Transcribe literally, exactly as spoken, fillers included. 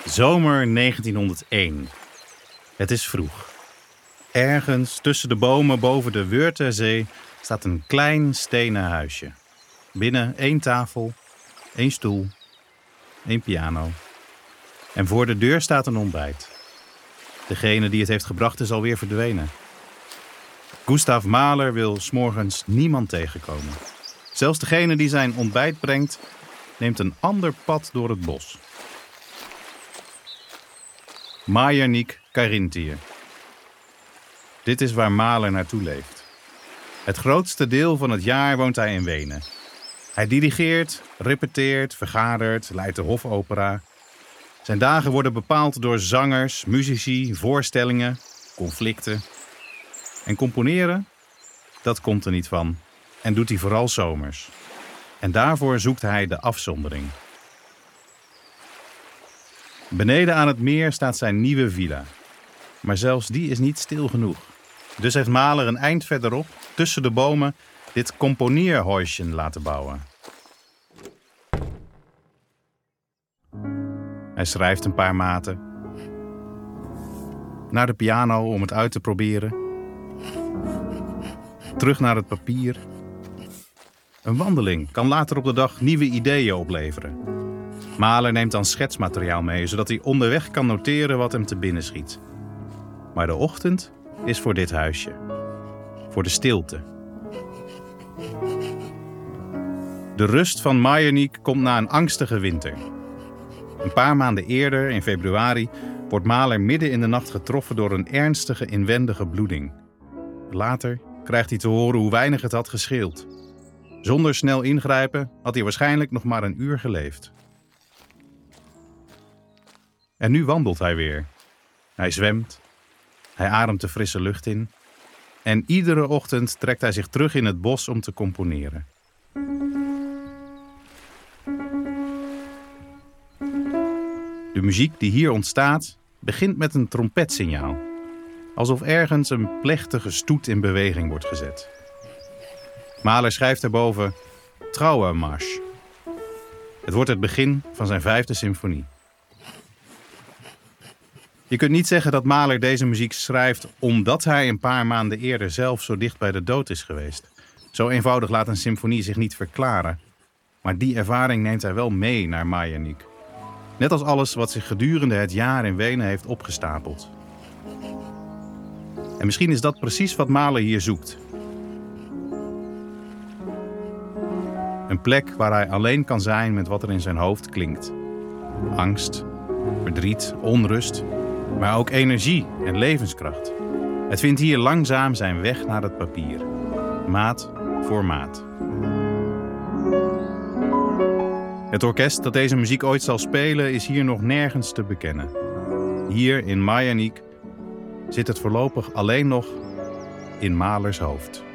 Zomer negentienhonderdéén. Het is vroeg. Ergens tussen de bomen boven de Wörthersee staat een klein stenen huisje. Binnen één tafel, één stoel, één piano. En voor de deur staat een ontbijt. Degene die het heeft gebracht is alweer verdwenen. Gustav Mahler wil 's morgens niemand tegenkomen. Zelfs degene die zijn ontbijt brengt, neemt een ander pad door het bos. Majernik Carinthië. Dit is waar Mahler naartoe leeft. Het grootste deel van het jaar woont hij in Wenen. Hij dirigeert, repeteert, vergadert, leidt de hofopera. Zijn dagen worden bepaald door zangers, muzici, voorstellingen, conflicten. En componeren? Dat komt er niet van. En doet hij vooral zomers. En daarvoor zoekt hij de afzondering. Beneden aan het meer staat zijn nieuwe villa. Maar zelfs die is niet stil genoeg. Dus heeft Mahler een eind verderop, tussen de bomen, dit componeerhuisje laten bouwen. Hij schrijft een paar maten. Naar de piano om het uit te proberen. Terug naar het papier. Een wandeling kan later op de dag nieuwe ideeën opleveren. Mahler neemt dan schetsmateriaal mee, zodat hij onderweg kan noteren wat hem te binnen schiet. Maar de ochtend is voor dit huisje. Voor de stilte. De rust van Majernik komt na een angstige winter. Een paar maanden eerder, in februari, wordt Mahler midden in de nacht getroffen door een ernstige inwendige bloeding. Later krijgt hij te horen hoe weinig het had gescheeld. Zonder snel ingrijpen had hij waarschijnlijk nog maar een uur geleefd. En nu wandelt hij weer. Hij zwemt. Hij ademt de frisse lucht in. En iedere ochtend trekt hij zich terug in het bos om te componeren. De muziek die hier ontstaat, begint met een trompetsignaal. Alsof ergens een plechtige stoet in beweging wordt gezet. Mahler schrijft erboven Trauermarsch. Het wordt het begin van zijn vijfde symfonie. Je kunt niet zeggen dat Mahler deze muziek schrijft omdat hij een paar maanden eerder zelf zo dicht bij de dood is geweest. Zo eenvoudig laat een symfonie zich niet verklaren. Maar die ervaring neemt hij wel mee naar Majernik. Net als alles wat zich gedurende het jaar in Wenen heeft opgestapeld. En misschien is dat precies wat Mahler hier zoekt. Een plek waar hij alleen kan zijn met wat er in zijn hoofd klinkt. Angst, verdriet, onrust, maar ook energie en levenskracht. Het vindt hier langzaam zijn weg naar het papier. Maat voor maat. Het orkest dat deze muziek ooit zal spelen is hier nog nergens te bekennen. Hier in Majernik zit het voorlopig alleen nog in Mahlers hoofd.